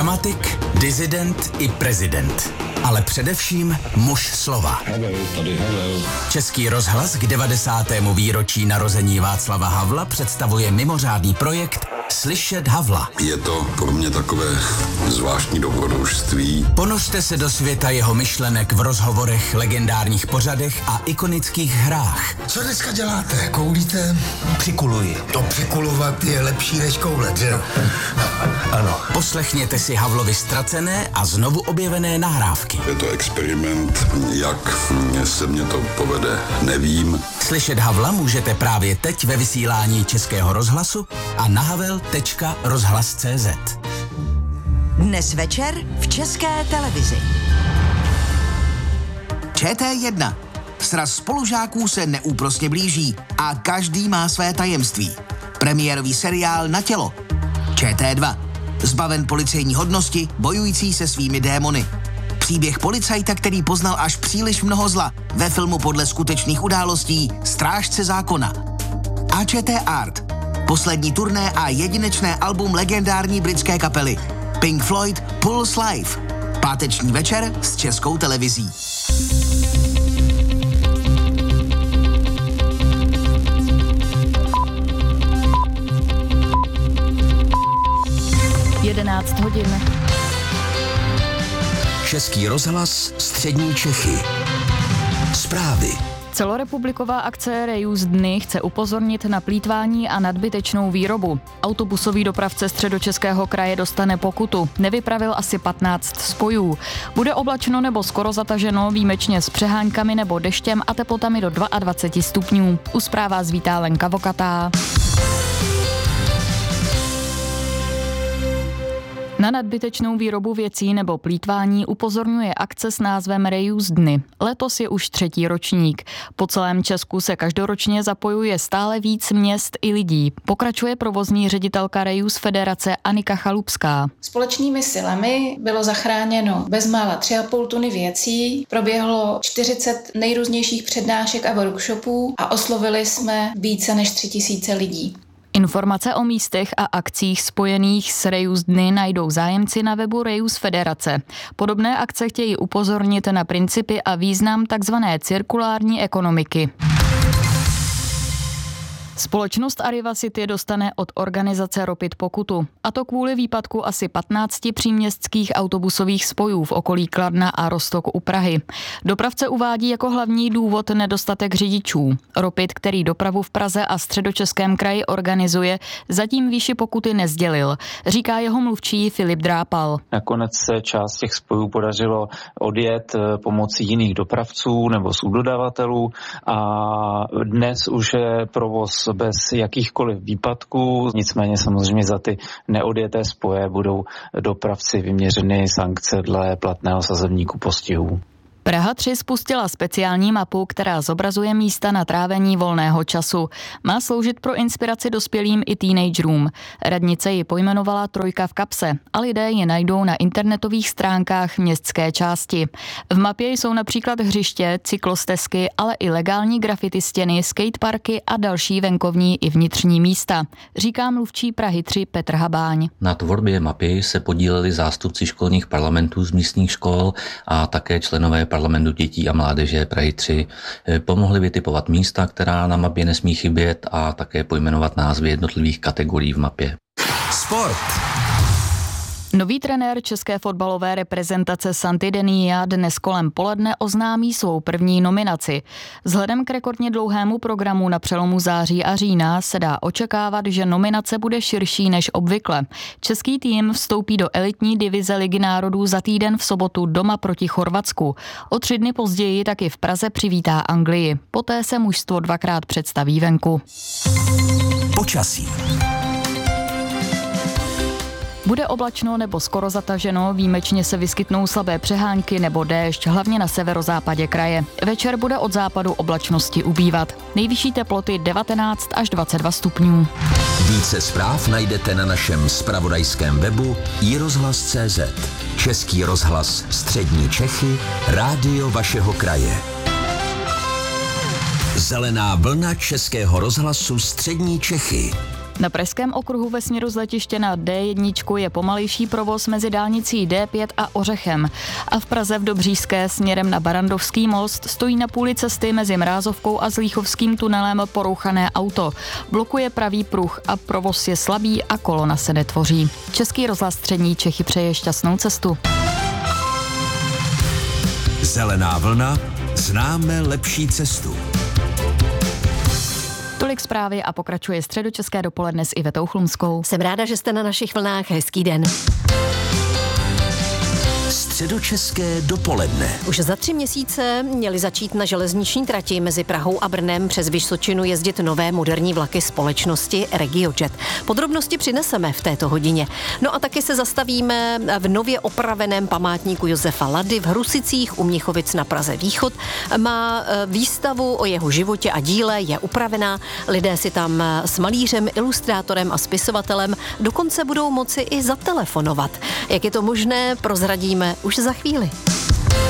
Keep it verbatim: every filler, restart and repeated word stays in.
Dramatik, disident i prezident. Ale především muž slova. Havel, tady Havel. Český rozhlas k devadesátému výročí narození Václava Havla představuje mimořádný projekt Slyšet Havla. Je to pro mě takové zvláštní dobrodružství. Ponořte se do světa jeho myšlenek v rozhovorech, legendárních pořadech a ikonických hrách. Co dneska děláte? Koulíte? Přikuluji. To přikulovat je lepší než koulet, že jo? Ano. Poslechněte si Havlovi ztracené a znovu objevené nahrávky. Je to experiment, jak se mě to povede, nevím. Slyšet Havla můžete právě teď ve vysílání Českého rozhlasu a na havel tečka rozhlas tečka cé zet. Dnes večer v České televizi. Č T jedna. Sraz spolužáků se neúprosně blíží a každý má své tajemství. Premiérový seriál Na tělo. Č T dva. Zbaven policejní hodnosti, bojující se svými démony. Příběh policajta, který poznal až příliš mnoho zla, ve filmu podle skutečných událostí Strážce zákona. A Č T Art. Poslední turné a jedinečné album legendární britské kapely Pink Floyd Pulse Live. Páteční večer s Českou televizí. jedenáct hodin. Český rozhlas, střední Čechy. Zprávy. Celorepubliková akce Reuse dny chce upozornit na plýtvání a nadbytečnou výrobu. Autobusový dopravce Středočeského kraje dostane pokutu. Nevypravil asi patnáct spojů. Bude oblačno nebo skoro zataženo, výjimečně s přeháňkami nebo deštěm a teplotami do dvacet dva stupňů. U zpráv vás vítá Lenka Vokatá. Na nadbytečnou výrobu věcí nebo plýtvání upozorňuje akce s názvem Reuse dny. Letos je už třetí ročník. Po celém Česku se každoročně zapojuje stále víc měst i lidí. Pokračuje provozní ředitelka Reuse Federace Anika Chalupská. Společnými silami bylo zachráněno bezmála tři a půl tuny věcí, proběhlo čtyřicet nejrůznějších přednášek a workshopů a oslovili jsme více než tři tisíce lidí. Informace o místech a akcích spojených s Reuse dny najdou zájemci na webu Reuse Federace. Podobné akce chtějí upozornit na principy a význam takzvané cirkulární ekonomiky. Společnost Arriva City dostane od organizace Ropit pokutu. A to kvůli výpadku asi patnácti příměstských autobusových spojů v okolí Kladna a Roztok u Prahy. Dopravce uvádí jako hlavní důvod nedostatek řidičů. Ropit, který dopravu v Praze a Středočeském kraji organizuje, zatím výši pokuty nezdělil, říká jeho mluvčí Filip Drápal. Nakonec se část těch spojů podařilo odjet pomocí jiných dopravců nebo subdodavatelů a dnes už je provoz bez jakýchkoliv výpadků, nicméně samozřejmě za ty neodjeté spoje budou dopravci vyměřeny sankce dle platného sazebníku postihů. Praha tři spustila speciální mapu, která zobrazuje místa na trávení volného času. Má sloužit pro inspiraci dospělým i teenagerům. Radnice ji pojmenovala Trojka v kapse a lidé ji najdou na internetových stránkách městské části. V mapě jsou například hřiště, cyklostezky, ale i legální graffiti stěny, skateparky a další venkovní i vnitřní místa, říká mluvčí Prahy tři Petr Habáň. Na tvorbě mapy se podíleli zástupci školních parlamentů z místních škol a také členové parlamentu dětí a mládeže Prahy tři. Pomohli vytipovat místa, která na mapě nesmí chybět a také pojmenovat názvy jednotlivých kategorií v mapě. Sport. Nový trenér české fotbalové reprezentace Santi Denia dnes kolem poledne oznámí svou první nominaci. Vzhledem k rekordně dlouhému programu na přelomu září a října se dá očekávat, že nominace bude širší než obvykle. Český tým vstoupí do elitní divize Ligy národů za týden v sobotu doma proti Chorvatsku. O tři dny později taky v Praze přivítá Anglii. Poté se mužstvo dvakrát představí venku. Počasí. Bude oblačno nebo skoro zataženo, výjimečně se vyskytnou slabé přehánky nebo déšť, hlavně na severozápadě kraje. Večer bude od západu oblačnosti ubývat. Nejvyšší teploty devatenáct až dvacet dva stupňů. Více zpráv najdete na našem zpravodajském webu i rozhlas tečka cé zet. Český rozhlas střední Čechy, rádio vašeho kraje. Zelená vlna Českého rozhlasu střední Čechy. Na pražském okruhu ve směru z letiště na D jedna je pomalejší provoz mezi dálnicí D pět a Ořechem. A v Praze v Dobříšské směrem na Barandovský most stojí na půli cesty mezi Mrázovkou a Zlíchovským tunelem porouchané auto. Blokuje pravý pruh a provoz je slabý a kolona se netvoří. Český rozhlas Střední Čechy přeje šťastnou cestu. Zelená vlna, známe lepší cestu. Tolik zprávy a pokračuje Středočeské dopoledne s Ivetou Chlumskou. Jsem ráda, že jste na našich vlnách. Hezký den. Středočeské dopoledne. Už za tři měsíce měly začít na železniční trati mezi Prahou a Brnem přes Vysočinu jezdit nové moderní vlaky společnosti RegioJet. Podrobnosti přineseme v této hodině. No a taky se zastavíme v nově opraveném památníku Josefa Lady v Hrusicích u Mnichovic na Praze Východ. Má výstavu o jeho životě a díle, je upravená. Lidé si tam s malířem, ilustrátorem a spisovatelem dokonce budou moci i zatelefonovat. Jak je to možné, prozradíme už za chvíli.